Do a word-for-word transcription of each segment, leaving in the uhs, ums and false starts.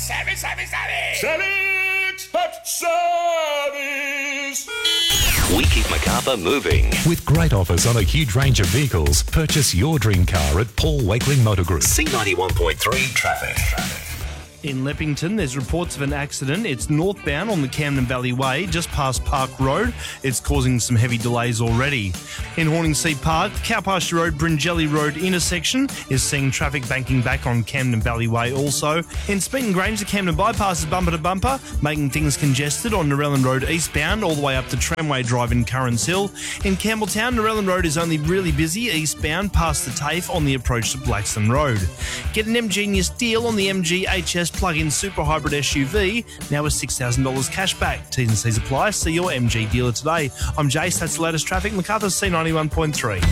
Savvy, savvy, savvy! Savage Hot Service! We keep Macarthur moving. With great offers on a huge range of vehicles, purchase your dream car at Paul Wakeling Motor Group. C ninety-one point three traffic. In Leppington, there's reports of an accident. It's northbound on the Camden Valley Way, just past Park Road. It's causing some heavy delays already. In Horningsea Park, Cow Pasture Road, Bringelly Road intersection is seeing traffic banking back on Camden Valley Way also. In Speeton Grange, the Camden bypass is bumper to bumper, making things congested on Narellan Road eastbound all the way up to Tramway Drive in Currans Hill. In Campbelltown, Narellan Road is only really busy eastbound past the TAFE on the approach to Blackstone Road. Get an M-Genius deal on the M G H S plug-in super hybrid S U V, now with six thousand dollars cash back. T's and C's apply. See your M G dealer today. I'm Jace, that's the latest traffic. Macarthur, C ninety-one point three.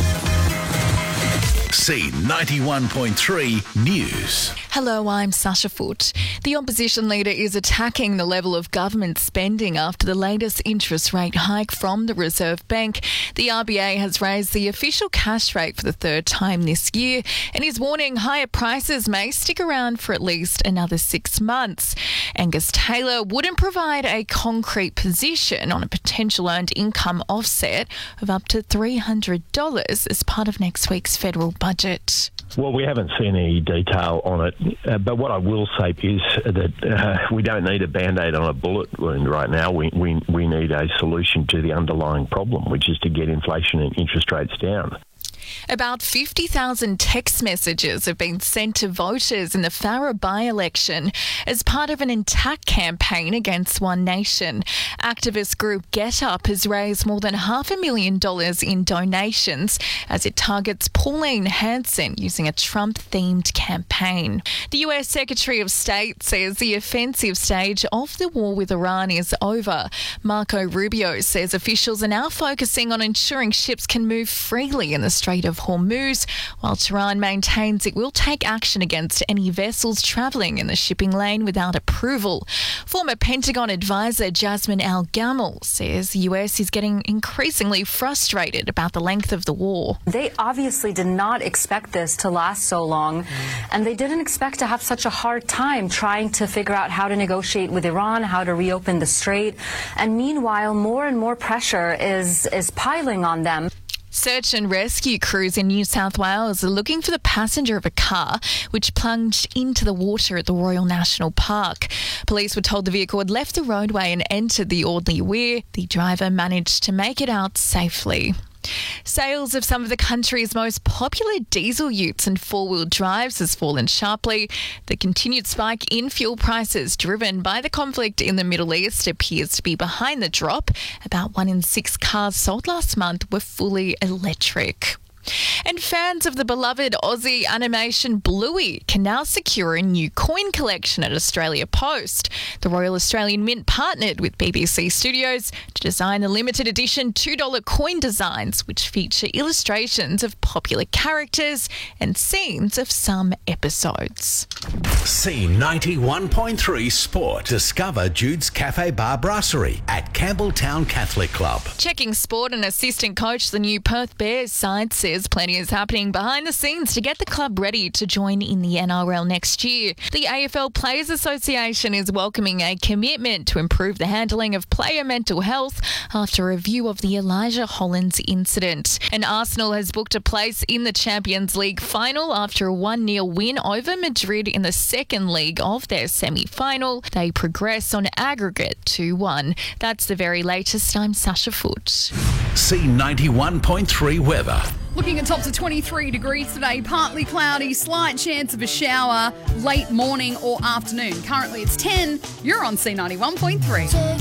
C ninety-one point three News. Hello, I'm Sasha Foote. The opposition leader is attacking the level of government spending after the latest interest rate hike from the Reserve Bank. The R B A has raised the official cash rate for the third time this year and is warning higher prices may stick around for at least another six months. Angus Taylor wouldn't provide a concrete position on a potential earned income offset of up to three hundred dollars as part of next week's federal budget. Well, we haven't seen any detail on it, uh, but what I will say is that uh, we don't need a Band-Aid on a bullet wound right now. We, we, we need a solution to the underlying problem, which is to get inflation and interest rates down. About fifty thousand text messages have been sent to voters in the Farrer by-election as part of an Intact campaign against One Nation. Activist group Get Up has raised more than half a million dollars in donations as it targets Pauline Hanson using a Trump-themed campaign. The U S Secretary of State says the offensive stage of the war with Iran is over. Marco Rubio says officials are now focusing on ensuring ships can move freely in the Strait of Hormuz, while Tehran maintains it will take action against any vessels travelling in the shipping lane without approval. Former Pentagon advisor Jasmine Al-Gamal says the U S is getting increasingly frustrated about the length of the war. They obviously did not expect this to last so long, and they didn't expect to have such a hard time trying to figure out how to negotiate with Iran, how to reopen the strait, and meanwhile more and more pressure is, is piling on them. Search and rescue crews in New South Wales are looking for the passenger of a car which plunged into the water at the Royal National Park. Police were told the vehicle had left the roadway and entered the Audley Weir. The driver managed to make it out safely. Sales of some of the country's most popular diesel utes and four-wheel drives has fallen sharply. The continued spike in fuel prices driven by the conflict in the Middle East appears to be behind the drop. About one in six cars sold last month were fully electric. And fans of the beloved Aussie animation Bluey can now secure a new coin collection at Australia Post. The Royal Australian Mint partnered with B B C Studios to design the limited edition two dollar coin designs, which feature illustrations of popular characters and scenes of some episodes. C ninety-one point three Sport. Discover Jude's Cafe Bar Brasserie at Campbelltown Catholic Club. Checking sport, and assistant coach the new Perth Bears side says plenty is happening behind the scenes to get the club ready to join in the N R L next year. The A F L Players Association is welcoming a commitment to improve the handling of player mental health after a review of the Elijah Hollins incident. And Arsenal has booked a place in the Champions League final after a one nil win over Madrid in the second leg of their semi-final. They progress on aggregate two one. That's the very latest. I'm Sasha Foote. C ninety-one point three weather. Looking at tops of twenty-three degrees today, partly cloudy, slight chance of a shower late morning or afternoon. Currently it's ten. You're on C ninety-one point three.